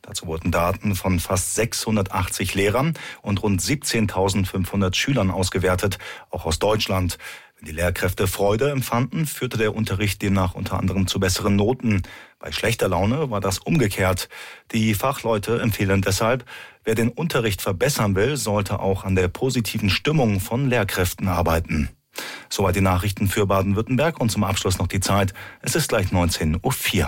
Dazu wurden Daten von fast 680 Lehrern und rund 17.500 Schülern ausgewertet, auch aus Deutschland. Wenn die Lehrkräfte Freude empfanden, führte der Unterricht demnach unter anderem zu besseren Noten. Bei schlechter Laune war das umgekehrt. Die Fachleute empfehlen deshalb, wer den Unterricht verbessern will, sollte auch an der positiven Stimmung von Lehrkräften arbeiten. Soweit die Nachrichten für Baden-Württemberg und zum Abschluss noch die Zeit. Es ist gleich 19:04 Uhr.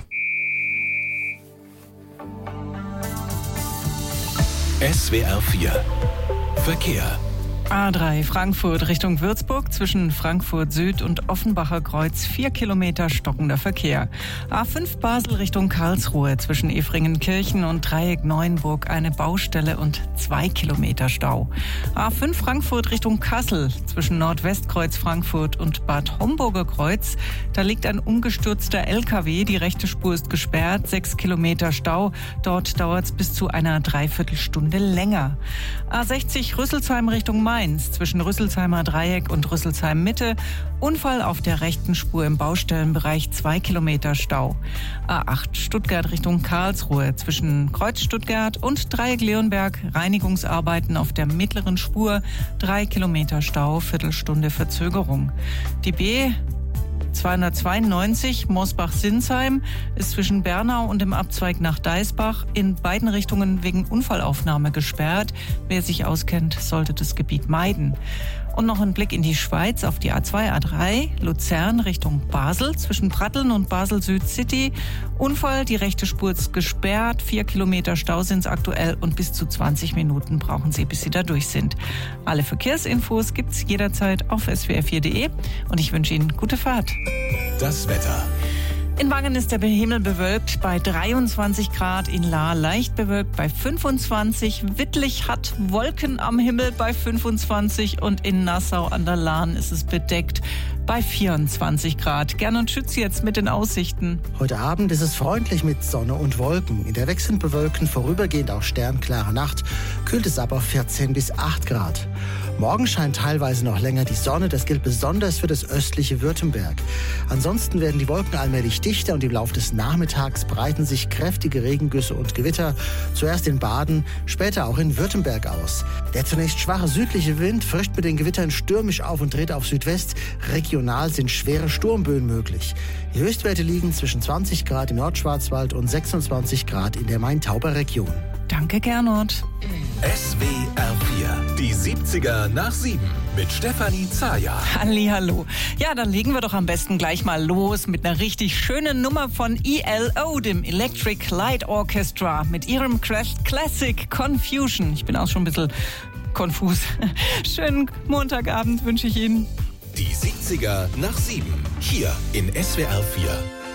SWR 4 Verkehr. A3 Frankfurt Richtung Würzburg zwischen Frankfurt Süd und Offenbacher Kreuz 4 Kilometer stockender Verkehr. A5 Basel Richtung Karlsruhe zwischen Efringenkirchen und Dreieck Neuenburg eine Baustelle und 2 Kilometer Stau. A5 Frankfurt Richtung Kassel zwischen Nordwestkreuz Frankfurt und Bad Homburger Kreuz. Da liegt ein umgestürzter LKW, die rechte Spur ist gesperrt, 6 Kilometer Stau. Dort dauert es bis zu einer Dreiviertelstunde länger. A60 Rüsselsheim Richtung Mainz zwischen Rüsselsheimer Dreieck und Rüsselsheim Mitte. Unfall auf der rechten Spur im Baustellenbereich, 2 Kilometer Stau. A8 Stuttgart Richtung Karlsruhe zwischen Kreuz Stuttgart und Dreieck Leonberg. Reinigungsarbeiten auf der mittleren Spur, 3 Kilometer Stau, Viertelstunde Verzögerung. Die B 292 Mosbach-Sinsheim ist zwischen Bernau und dem Abzweig nach Deisbach in beiden Richtungen wegen Unfallaufnahme gesperrt. Wer sich auskennt, sollte das Gebiet meiden. Und noch ein Blick in die Schweiz auf die A2, A3, Luzern Richtung Basel, zwischen Pratteln und Basel-Süd-City. Unfall, die rechte Spur ist gesperrt, 4 Kilometer Stau sind es aktuell und bis zu 20 Minuten brauchen Sie, bis Sie da durch sind. Alle Verkehrsinfos gibt's jederzeit auf swr4.de und ich wünsche Ihnen gute Fahrt. Das Wetter. In Wangen ist der Himmel bewölkt bei 23 Grad, in Lahr leicht bewölkt bei 25, Wittlich hat Wolken am Himmel bei 25 und in Nassau an der Lahn ist es bedeckt bei 24 Grad. Gernot Schütz jetzt mit den Aussichten. Heute Abend ist es freundlich mit Sonne und Wolken. In der wechselnd bewölkten, vorübergehend auch sternklare Nacht kühlt es ab auf 14 bis 8 Grad. Morgen scheint teilweise noch länger die Sonne. Das gilt besonders für das östliche Württemberg. Ansonsten werden die Wolken allmählich dichter und im Laufe des Nachmittags breiten sich kräftige Regengüsse und Gewitter zuerst in Baden, später auch in Württemberg aus. Der zunächst schwache südliche Wind frischt mit den Gewittern stürmisch auf und dreht auf Südwest. Regional sind schwere Sturmböen möglich. Die Höchstwerte liegen zwischen 20 Grad im Nordschwarzwald und 26 Grad in der Main-Tauber-Region. Danke, Gernot. SWR 4, die 70er nach 7 mit Stefanie Zaja. Hallihallo. Ja, dann legen wir doch am besten gleich mal los mit einer richtig schönen Nummer von ELO, dem Electric Light Orchestra, mit ihrem Classic Confusion. Ich bin auch schon ein bisschen konfus. Schönen Montagabend wünsche ich Ihnen. Die 70er nach 7, hier in SWR 4.